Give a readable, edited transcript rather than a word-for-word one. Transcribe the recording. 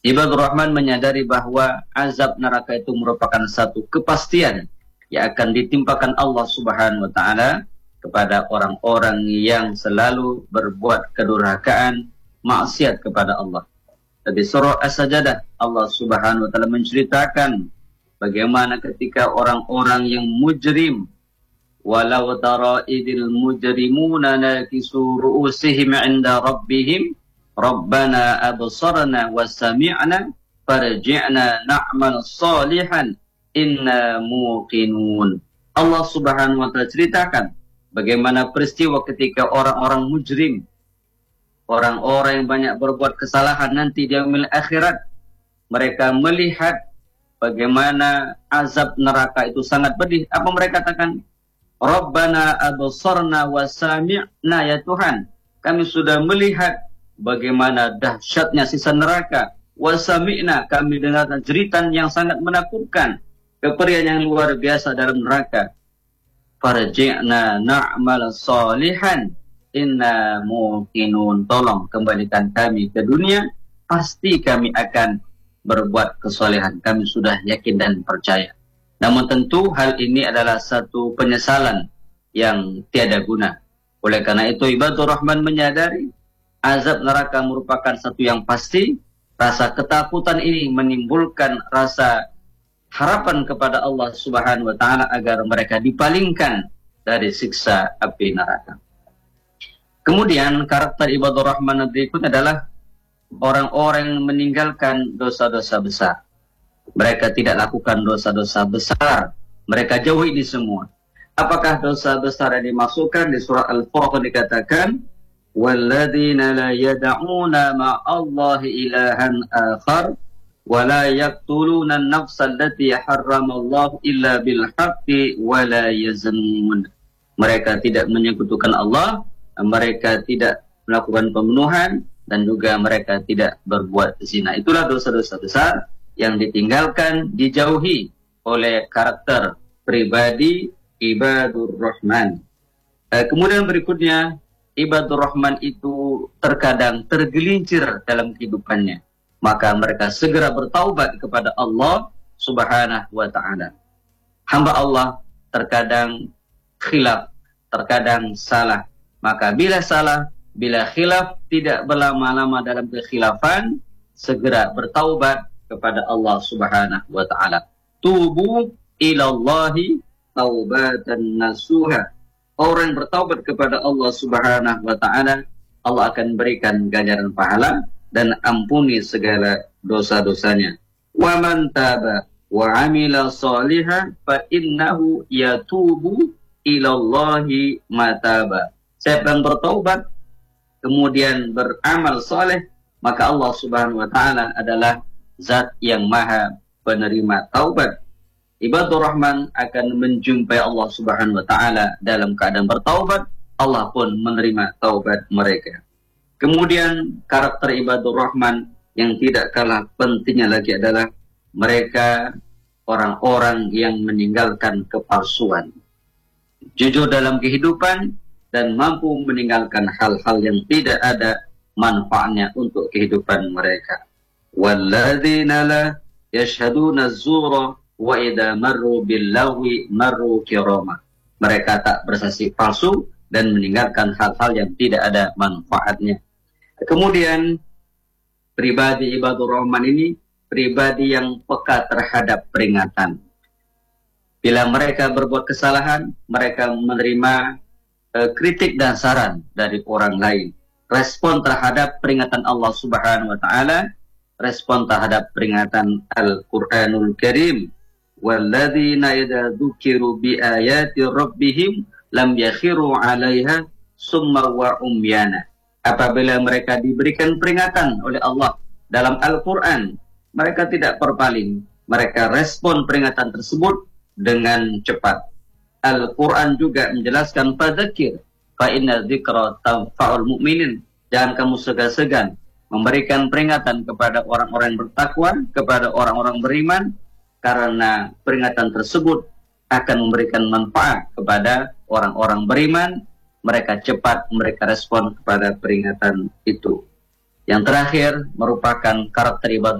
Ibadur Rahman menyadari bahwa azab neraka itu merupakan satu kepastian yang akan ditimpakan Allah Subhanahu wa taala kepada orang-orang yang selalu berbuat kedurhakaan, maksiat kepada Allah. Di surah As-Sajdah Allah Subhanahu wa taala menceritakan bagaimana ketika orang-orang yang mujrim, walau tara idil mujrimuna nakisu ru'usihim 'inda rabbihim rabbana absarna wa sami'na farji'na na'mal salihan inna muqinun. Allah Subhanahu wa taala ceritakan bagaimana peristiwa ketika orang-orang mujrim, orang-orang yang banyak berbuat kesalahan nanti di yaumil akhirat, mereka melihat bagaimana azab neraka itu sangat pedih. Apa mereka katakan? Rabbana absarna wa sami'na, ya Tuhan, kami sudah melihat bagaimana dahsyatnya siksa neraka. Wa sami'na, kami dengarkan jeritan yang sangat menakutkan, keperihan yang luar biasa dalam neraka. Farji'na na'mal salihan inna muqinun. Tolong kembalikan kami ke dunia, pasti kami akan berbuat kesolehan. Kami sudah yakin dan percaya. Namun tentu hal ini adalah satu penyesalan yang tiada guna. Oleh karena itu Ibadur Rahman menyadari azab neraka merupakan satu yang pasti. Rasa ketakutan ini menimbulkan rasa harapan kepada Allah Subhanahu wa taala agar mereka dipalingkan dari siksa api neraka. Kemudian karakter Ibadur Rahman berikutnya adalah orang-orang yang meninggalkan dosa-dosa besar. Mereka tidak lakukan dosa-dosa besar. Mereka jauhi ini semua. Apakah dosa besar yang dimasukkan? Di surah Al-Furqan dikatakan, walladzina la yad'una ma'allahi ilahan akhar wa la yaqtuluna an-nafsa allati harramallahu illa bil haqqi wa la yaznun. Mereka tidak menyekutukan Allah, mereka tidak melakukan pembunuhan, dan juga mereka tidak berbuat zina. Itulah dosa-dosa besar yang ditinggalkan, dijauhi oleh karakter pribadi Ibadur Rahman. Kemudian berikutnya, Ibadur Rahman itu terkadang tergelincir dalam kehidupannya. Maka mereka segera bertaubat kepada Allah Subhanahu wa ta'ala. Hamba Allah terkadang khilaf, terkadang salah. Maka bila salah, bila khilaf, tidak berlama-lama dalam kekhilafan, segera bertaubat kepada Allah Subhanahu wa ta'ala. Tubu ilallahi taubatan nasuha. Orang yang bertaubat kepada Allah Subhanahu wa ta'ala, Allah akan berikan ganjaran pahala dan ampuni segala dosa-dosanya. Wa man taba wa amila salihah fa innahu yatubu ilallahi mataba. Siapa yang bertaubat kemudian beramal saleh, maka Allah Subhanahu wa ta'ala adalah zat yang maha penerima taubat. Ibadur Rahman akan menjumpai Allah Subhanahu wa ta'ala dalam keadaan bertaubat. Allah pun menerima taubat mereka. Kemudian karakter Ibadur Rahman yang tidak kalah pentingnya lagi adalah mereka orang-orang yang meninggalkan kepalsuan, jujur dalam kehidupan, dan mampu meninggalkan hal-hal yang tidak ada manfaatnya untuk kehidupan mereka. Walladzina la yashhaduna az-zura wa idza marru bil-lagwi marru kirama. Mereka tak bersaksi palsu dan meninggalkan hal-hal yang tidak ada manfaatnya. Kemudian pribadi Ibadur Rahman ini pribadi yang peka terhadap peringatan. Bila mereka berbuat kesalahan, mereka menerima kritik dan saran dari orang lain. Respon terhadap peringatan Allah Subhanahu wa ta'ala, respon terhadap peringatan Al-Quranul Karim. Walladzina idza dzukiru bi ayati rabbihim lam yakhiru 'alaiha summa wa umyana. Apabila mereka diberikan peringatan oleh Allah dalam Al-Quran, mereka tidak berpaling. Mereka respon peringatan tersebut dengan cepat. Al-Quran juga menjelaskan fadzakir fa inna dzikra tanfa'ul mu'minin. Jangan kamu segan-segan memberikan peringatan kepada orang-orang yang bertakwa, kepada orang-orang beriman, karena peringatan tersebut akan memberikan manfaat kepada orang-orang beriman. Mereka cepat, mereka respon kepada peringatan itu. Yang terakhir merupakan karakter ibadah